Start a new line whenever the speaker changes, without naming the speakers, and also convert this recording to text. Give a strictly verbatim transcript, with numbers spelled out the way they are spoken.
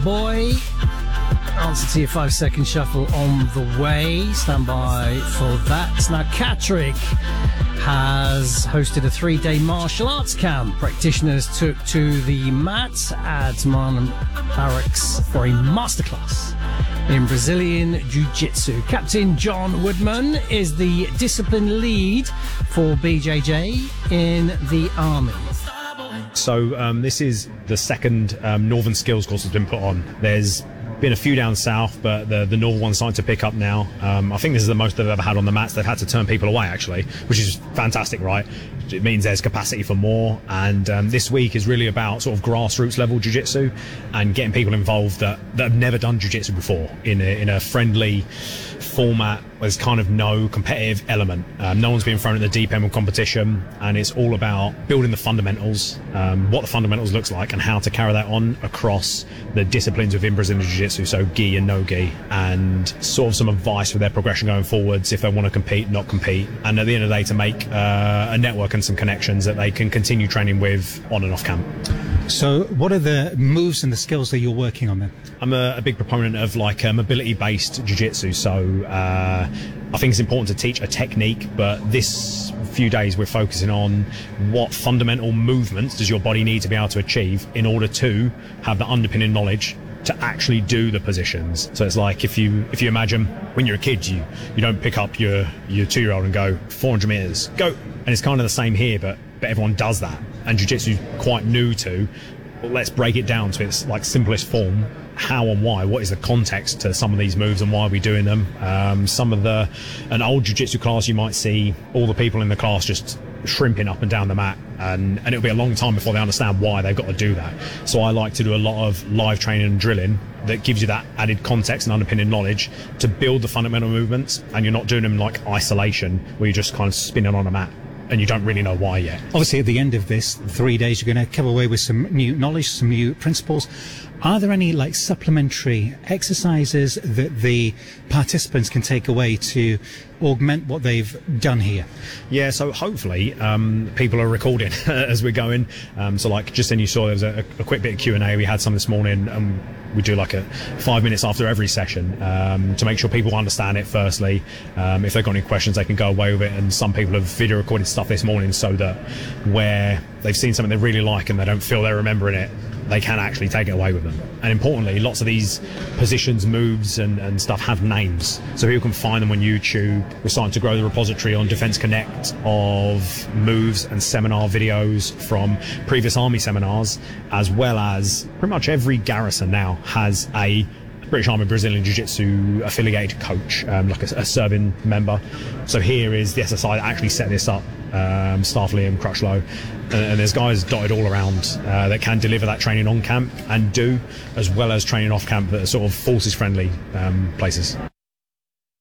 Boy. Answer to your five second shuffle on the way. Stand by for that. Now, Catterick has hosted a three day martial arts camp. Practitioners took to the mat at Man Barracks for a masterclass in Brazilian Jiu-Jitsu. Captain John Woodman is the discipline lead for B J J in the Army.
So um, this is the second um, Northern Skills course that's been put on. There's been a few down south, but the the northern one's starting to pick up now. Um, I think this is the most they've ever had on the mats. They've had to turn people away, actually, which is fantastic, right? It means there's capacity for more. And um, this week is really about sort of grassroots level jiu-jitsu and getting people involved that, that have never done jiu-jitsu before in a, in a friendly format. There's kind of no competitive element. Um, no one's being thrown at the deep end with competition, and it's all about building the fundamentals, um, what the fundamentals looks like, and how to carry that on across the disciplines within Brazilian Jiu-Jitsu, so gi and no gi, and sort of some advice for their progression going forwards if they want to compete, not compete, and at the end of the day to make uh, a network and some connections that they can continue training with on and off camp.
So what are the moves and the skills that you're working on then?
I'm a, a big proponent of like a mobility-based jiu-jitsu, so uh, I think it's important to teach a technique, but this few days we're focusing on what fundamental movements does your body need to be able to achieve in order to have the underpinning knowledge to actually do the positions. So it's like if you if you imagine when you're a kid, you you don't pick up your your two-year-old and go four hundred meters, go, and it's kind of the same here, but but everyone does that, and jiu-jitsu is quite new to. Well, let's break it down to its like simplest form. How and why? What is the context to some of these moves and why are we doing them? Um, some of the an old jiu-jitsu class, you might see all the people in the class just shrimping up and down the mat, and, and it'll be a long time before they understand why they've got to do that. So I like to do a lot of live training and drilling that gives you that added context and underpinning knowledge to build the fundamental movements, and you're not doing them like isolation where you're just kind of spinning on a mat and you don't really know why yet.
Obviously at the end of this three days you're going to come away with some new knowledge, some new principles. Are there any like supplementary exercises that the participants can take away to augment what they've done here?
Yeah, so hopefully um, people are recording as we're going. Um, so like just then you saw there was a, a quick bit of Q and A. We had some this morning, and we do like a five minutes after every session um, to make sure people understand it firstly. Um, if they've got any questions, they can go away with it. And some people have video recorded stuff this morning so that where they've seen something they really like and they don't feel they're remembering it, they can actually take it away with them. And importantly, lots of these positions, moves and, and stuff have names, so people can find them on YouTube. We're starting to grow the repository on Defence Connect of moves and seminar videos from previous Army seminars, as well as pretty much every garrison now has a British Army Brazilian Jiu-Jitsu affiliated coach, um, like a, a serving member. So here is the S S I that actually set this up, um, Staff Liam Crutchlow, and, and there's guys dotted all around uh, that can deliver that training on camp and do, as well as training off camp that are sort of forces friendly um, places.